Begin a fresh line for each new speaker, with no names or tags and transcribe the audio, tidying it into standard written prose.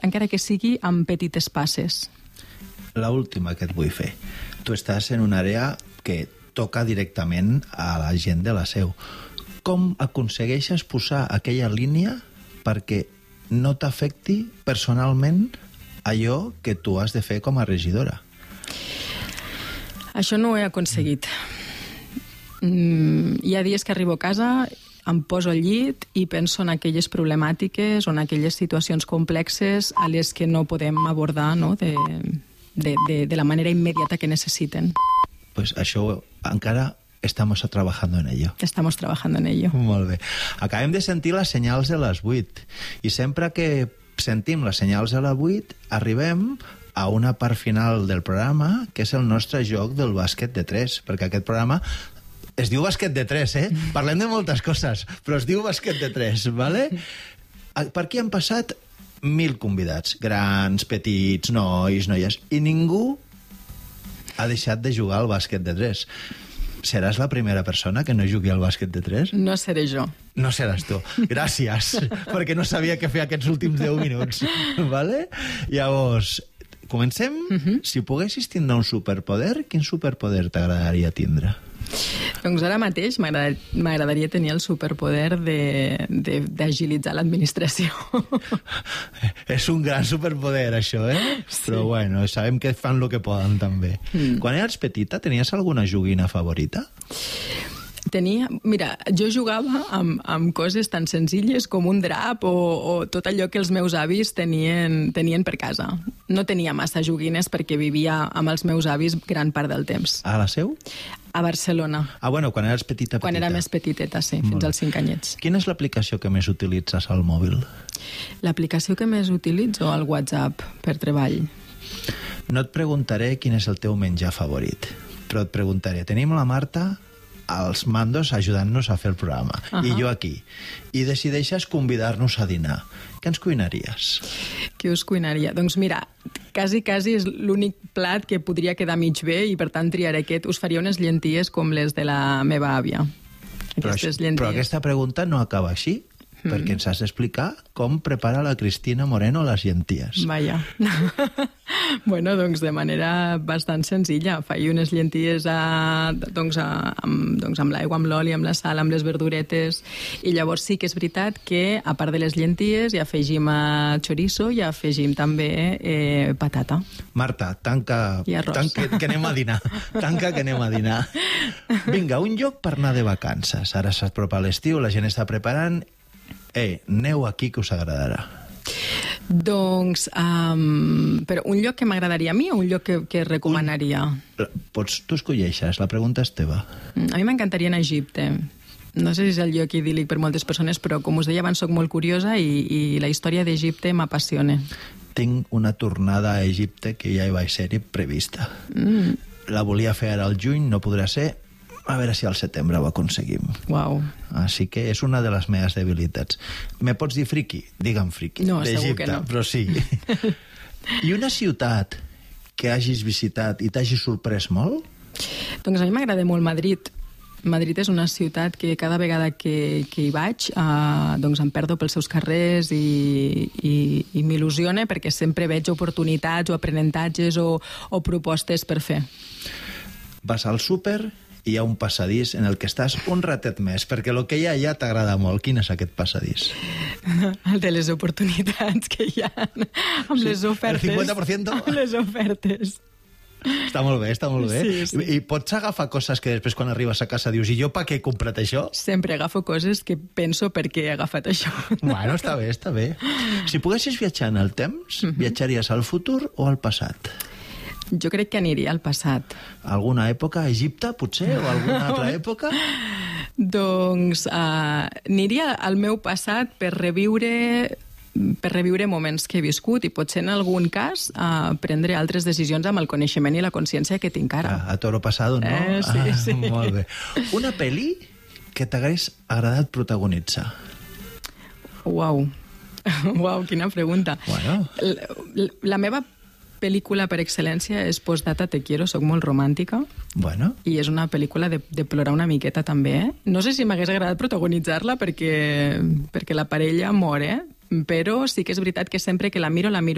encara que sigui amb petites passes.
La última que et vull fer. Tu estàs en una àrea que toca directament a la gent de la Seu. Com aconsegueixes posar aquella línia perquè no t'afecti personalment allò que tu has de fer com a regidora?
Això no ho he aconseguit. Hi ha dies que arribo a casa, em poso al llit i penso en aquelles problemàtiques o en aquelles situacions complexes a les que no podem abordar, no? de la manera immediata que necesiten.
Pues això encara estamos trabajando en ello.
Estamos trabajando en ello.
Molt bé. Acabem de sentir les senyals de les 8 i sempre que sentim les senyals de les 8 arribem a una part final del programa, que és el nostre joc del bàsquet de 3, perquè aquest programa es diu bàsquet de 3, Parlem de moltes coses, però es diu bàsquet de 3, ¿vale? Per aquí han passat 1.000 convidats, grans, petits, nois, noies, i ningú ha deixat de jugar al bàsquet de 3. Seràs la primera persona que no jugui al bàsquet de 3?
No seré jo.
No seràs tu. Gràcies, perquè no sabia què fer aquests últims 10 minuts. ¿Vale? Llavors, comencem? Si poguessis tindre un superpoder, quin superpoder t'agradaria tindre?
Doncs ara mateix m'agradaria tenir el superpoder d'agilitzar l'administració.
És un gran superpoder, això, Sí. Però bueno, sabem que fan el que poden, també. Quan eres petita, tenies alguna joguina favorita?
Mira, jo jugava amb coses tan senzilles com un drap o tot allò que els meus avis tenien per casa. No tenia massa joguines perquè vivia amb els meus avis gran part del temps.
A la Seu?
A Barcelona.
Ah, bueno, quan eres petita.
Quan era més petiteta, sí, fins als 5 anyets.
Quina és l'aplicació que més utilitzes al mòbil?
L'aplicació que més utilitzo, el WhatsApp, per treball.
No et preguntaré quin és el teu menjar favorit, però et preguntaré, tenim la Marta als mandos ajudant-nos a fer el programa, i jo aquí, i decideixes convidar-nos a dinar. Què ens cuinaries?
Què us cuinaria? Doncs mira, quasi és l'únic plat que podria quedar mig bé i per tant triaré aquest. Us faria unes llenties com les de la meva àvia.
Però aquesta pregunta no acaba així, perquè ens has d'explicar com prepara la Cristina Moreno les llenties.
Vaja. Bueno, doncs de manera bastant senzilla. Faig unes llenties amb l'aigua, amb l'oli, amb la sal, amb les verduretes, i llavors sí que és veritat que a part de les llenties hi afegim chorizo i afegim també patata.
Marta, tanca que anem a dinar. Tanca que anem a dinar. Vinga, un lloc per anar de vacances. Ara s'apropa l'estiu, la gent està preparant. Aneu aquí que us agradarà.
Doncs, però un lloc que m'agradaria a mi o un lloc que recomanaria?
Tu escolleixes, la pregunta és teva.
A mi m'encantaria anar a Egipte. No sé si és el lloc idíl·lic per moltes persones, però com us deia abans, soc molt curiosa i la història d'Egipte m'apassiona.
Tinc una tornada a Egipte que ja hi vaig ser-hi prevista. La volia fer ara al juny, no podrà ser. A veure si al setembre ho aconseguim.
Uau.
Així que és una de les meves debilitats. Me pots dir friqui? Digue'm friqui.
No, segur que no.
Però sí. I una ciutat que hagis visitat i t'hagi sorprès molt?
Doncs a mi m'agrada molt Madrid. Madrid és una ciutat que cada vegada que hi vaig doncs em perdo pels seus carrers i m'il·lusiona perquè sempre veig oportunitats o aprenentatges o propostes per fer.
Vas al súper i hi ha un passadís en el que estàs un ratet més, perquè el que hi ha allà t'agrada molt. Quin és aquest passadís?
El de les oportunitats que hi ha, amb les ofertes.
El 50%?
Amb les ofertes.
Està molt bé, està molt bé.
Sí.
I pots agafar coses que després quan arribes a casa dius, i jo per què he comprat això?
Sempre agafo coses que penso per què he agafat això.
Bueno, està bé, està bé. Si poguessis viatjar en el temps, viatjaries al futur o al passat?
Jo crec que aniria al passat.
Alguna època? Egipte, potser? O alguna altra època?
Doncs aniria al meu passat per reviure moments que he viscut i potser en algun cas prendre altres decisions amb el coneixement i la consciència que tinc ara.
A toro pasado, no?
Sí.
Molt bé. Una pel·li que t'hagués agradat protagonitzar?
Uau, quina pregunta.
Bueno.
La meva pel·lícula per excel·lència és Postdata Te Quiero, soc molt romàntica.
Bueno.
I és una pel·lícula de plorar una miqueta també. No sé si m'hagués agradat protagonitzar-la perquè la parella mor, però sí que és veritat que sempre que la miro